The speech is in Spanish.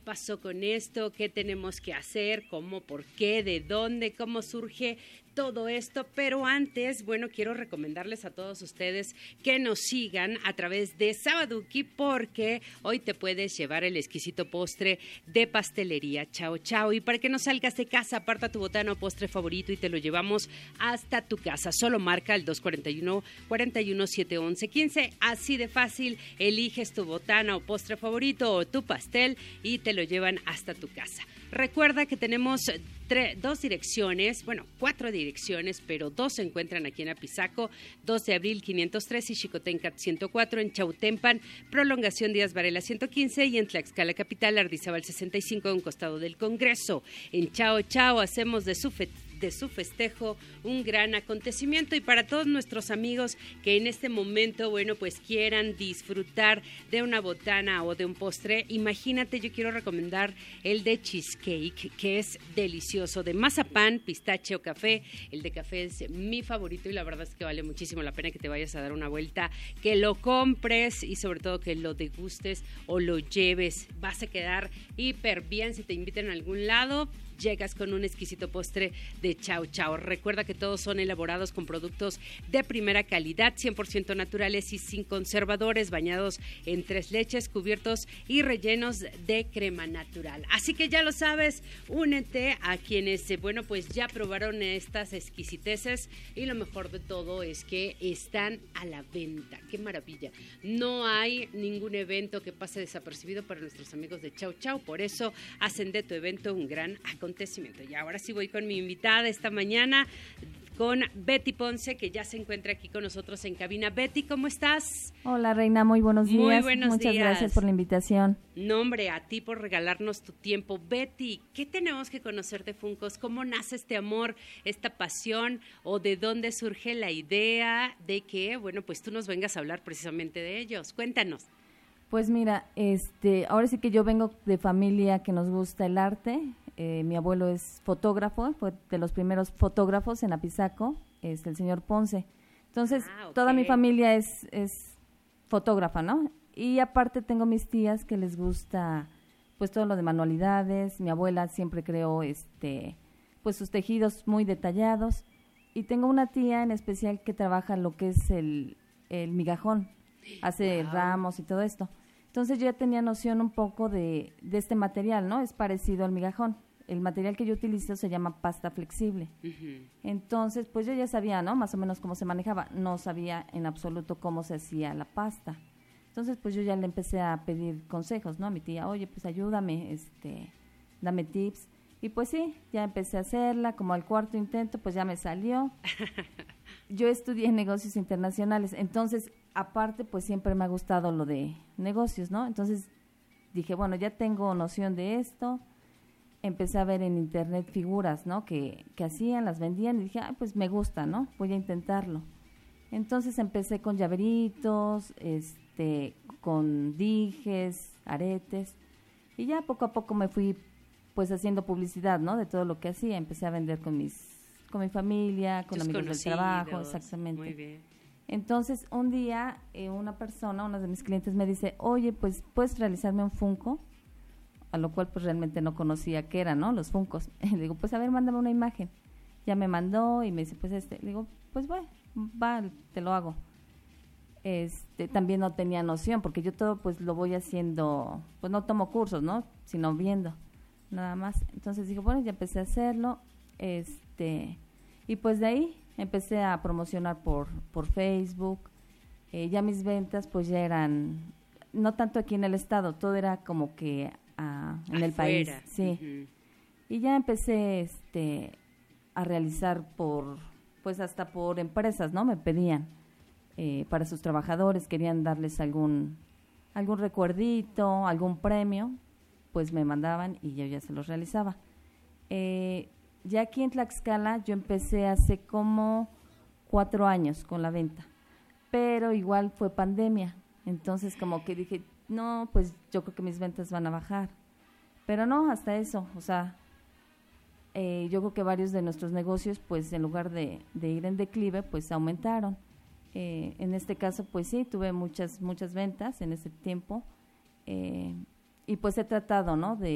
pasó con esto, qué tenemos que hacer, cómo, por qué, de dónde, cómo surge todo esto, pero antes, bueno, quiero recomendarles a todos ustedes que nos sigan a través de Sabaduki, porque hoy te puedes llevar el exquisito postre de pastelería Chao Chao, y para que no salgas de casa, aparta tu botana o postre favorito y te lo llevamos hasta tu casa. Solo marca el 241-41-711-15, así de fácil, eliges tu botana o postre favorito o tu pastel y te lo llevan hasta tu casa. Recuerda que tenemos 4 direcciones, pero 2 se encuentran aquí en Apizaco, 2 de abril 503 y Xicotencat 104, en Chautempan, Prolongación Díaz Varela 115 y en Tlaxcala Capital, Ardizábal 65, a un costado del Congreso. En Chao Chao hacemos de su festejo un gran acontecimiento, y para todos nuestros amigos que en este momento, bueno, pues quieran disfrutar de una botana o de un postre, imagínate, yo quiero recomendar el de cheesecake, que es delicioso, de mazapán, pistache o café. El de café es mi favorito y la verdad es que vale muchísimo la pena que te vayas a dar una vuelta, que lo compres y sobre todo que lo degustes o lo lleves. Vas a quedar hiper bien si te invitan a algún lado. Llegas con un exquisito postre de Chao Chao. Recuerda que todos son elaborados con productos de primera calidad, 100% naturales y sin conservadores, bañados en 3 leches, cubiertos y rellenos de crema natural. Así que ya lo sabes, únete a quienes, bueno, pues ya probaron estas exquisiteces, y lo mejor de todo es que están a la venta. ¡Qué maravilla! No hay ningún evento que pase desapercibido para nuestros amigos de Chao Chao, por eso hacen de tu evento un gran acontecimiento. Y ahora sí voy con mi invitada esta mañana, con Betty Ponce, que ya se encuentra aquí con nosotros en cabina. Betty, ¿cómo estás? Hola, Reina, muy buenos días. Muy buenos Muchas días. Gracias por la invitación. No, hombre, a ti por regalarnos tu tiempo. Betty, ¿qué tenemos que conocer de Funkos? ¿Cómo nace este amor, esta pasión, o de dónde surge la idea de que, bueno, pues tú nos vengas a hablar precisamente de ellos? Cuéntanos. Pues mira, ahora sí que yo vengo de familia que nos gusta el arte. Mi abuelo es fotógrafo, fue de los primeros fotógrafos en Apizaco, es el señor Ponce. Entonces, okay. Toda mi familia es fotógrafa, ¿no? Y aparte tengo mis tías que les gusta, pues, todo lo de manualidades. Mi abuela siempre creó, pues, sus tejidos muy detallados. Y tengo una tía en especial que trabaja lo que es el migajón, hace ramos y todo esto. Entonces yo ya tenía noción un poco de este material, ¿no? Es parecido al migajón. El material que yo utilizo se llama pasta flexible. Uh-huh. Entonces, pues yo ya sabía, ¿no? Más o menos cómo se manejaba. No sabía en absoluto cómo se hacía la pasta. Entonces, pues yo ya le empecé a pedir consejos, ¿no? A mi tía, oye, pues ayúdame, dame tips. Y pues sí, ya empecé a hacerla. Como al 4º intento, pues ya me salió. Yo estudié negocios internacionales, entonces, aparte, pues siempre me ha gustado lo de negocios, ¿no? Entonces dije, bueno, ya tengo noción de esto. Empecé a ver en internet figuras, ¿no? Que hacían, las vendían, y dije, pues me gusta, ¿no? Voy a intentarlo. Entonces empecé con llaveritos, con dijes, aretes, y ya poco a poco me fui, pues, haciendo publicidad, ¿no? De todo lo que hacía. Empecé a vender con mi familia, con tus amigos del trabajo, exactamente. Muy bien. Entonces, un día, una de mis clientes me dice, oye, pues, ¿puedes realizarme un Funko? A lo cual, pues, realmente no conocía qué eran, ¿no? Los Funkos. Le digo, pues, a ver, mándame una imagen. Ya me mandó y me dice, pues, Le digo, pues, bueno, va, te lo hago. También no tenía noción, porque yo todo, pues, lo voy haciendo, pues, no tomo cursos, ¿no? Sino viendo, nada más. Entonces, digo, bueno, ya empecé a hacerlo, y pues de ahí empecé a promocionar por Facebook. Ya mis ventas pues ya eran, no tanto aquí en el estado, todo era como que en el país. Sí. Uh-huh. Y ya empecé a realizar pues hasta por empresas, ¿no? Me pedían para sus trabajadores, querían darles algún recuerdito, algún premio, pues me mandaban y yo ya se los realizaba. Ya aquí en Tlaxcala yo empecé hace como 4 años con la venta, pero igual fue pandemia, entonces como que dije, no, pues yo creo que mis ventas van a bajar, pero no, hasta eso, o sea, yo creo que varios de nuestros negocios, pues en lugar de ir en declive, pues aumentaron. En este caso, pues sí, tuve muchas ventas en ese tiempo, y pues he tratado, ¿no?, de